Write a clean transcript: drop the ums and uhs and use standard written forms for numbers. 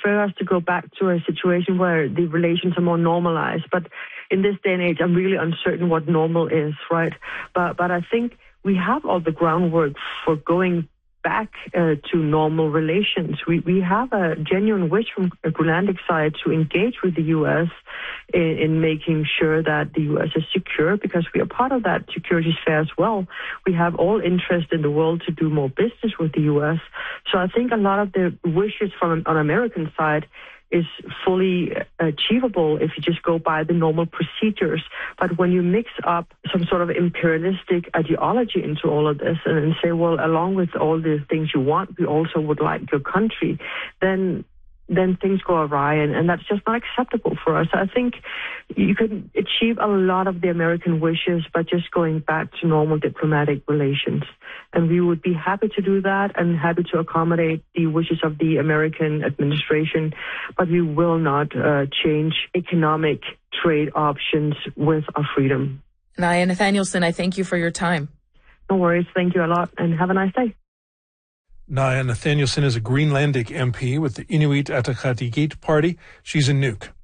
prefer us to go back to a situation where the relations are more normalized. But in this day and age, I'm really uncertain what normal is, right? But I think we have all the groundwork for going back to normal relations. We have a genuine wish from a Greenlandic side to engage with the U.S. in making sure that the U.S. is secure, because we are part of that security sphere as well. We have all interest in the world to do more business with the U.S. So I think a lot of the wishes from on American side is fully achievable if you just go by the normal procedures. But when you mix up some sort of imperialistic ideology into all of this and say, well, along with all the things you want, we also would like your country, then things go awry, and that's just not acceptable for us. I think you could achieve a lot of the American wishes by just going back to normal diplomatic relations. And we would be happy to do that and happy to accommodate the wishes of the American administration, but we will not change economic trade options with our freedom. Naja Nathanielson, I thank you for your time. No worries. Thank you a lot, and have a nice day. Naja Nathanielson is a Greenlandic MP with the Inuit Ataqatigiit Party. She's in Nuuk.